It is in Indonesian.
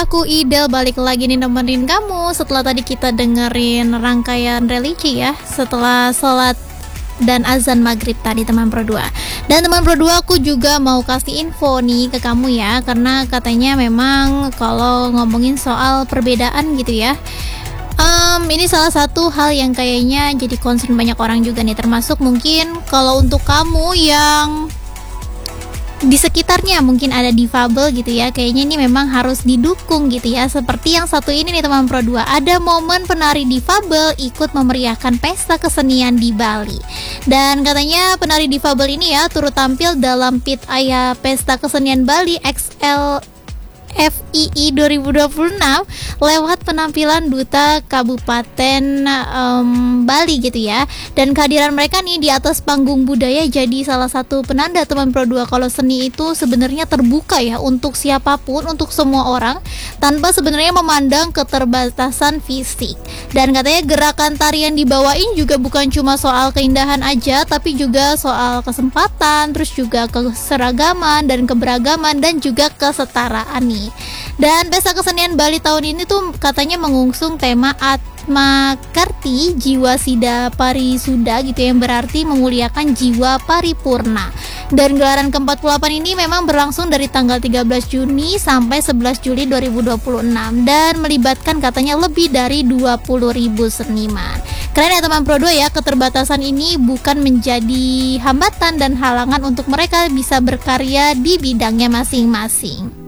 aku Ida balik lagi nih nemenin kamu. Setelah tadi kita dengerin rangkaian religi ya, setelah sholat dan azan maghrib tadi teman Pro 2. Dan teman Pro 2, aku juga mau kasih info nih ke kamu ya, karena katanya memang kalau ngomongin soal perbedaan gitu ya, ini salah satu hal yang kayaknya jadi concern banyak orang juga nih, termasuk mungkin kalau untuk kamu yang di sekitarnya mungkin ada difabel gitu ya, kayaknya ini memang harus didukung gitu ya. Seperti yang satu ini nih teman Pro 2, ada momen penari difabel ikut memeriahkan pesta kesenian di Bali. Dan katanya penari difabel ini ya turut tampil dalam PIT Aya Pesta Kesenian Bali XL FII 2026 lewat penampilan Duta Kabupaten Bali gitu ya. Dan kehadiran mereka nih di atas panggung budaya jadi salah satu penanda teman Pro 2 kalau seni itu sebenarnya terbuka ya untuk siapapun, untuk semua orang tanpa sebenarnya memandang keterbatasan fisik. Dan katanya gerakan tarian dibawain juga bukan cuma soal keindahan aja, tapi juga soal kesempatan, terus juga keseragaman dan keberagaman dan juga kesetaraan nih. Dan Pesta Kesenian Bali tahun ini tuh katanya mengusung tema Atma Karti Jiwa Sida Parisuda gitu, yang berarti memuliakan jiwa paripurna. Dan gelaran ke-48 ini memang berlangsung dari tanggal 13 Juni sampai 11 Juli 2026 dan melibatkan katanya lebih dari 20.000 seniman. Keren ya teman Pro 2 ya, keterbatasan ini bukan menjadi hambatan dan halangan untuk mereka bisa berkarya di bidangnya masing-masing.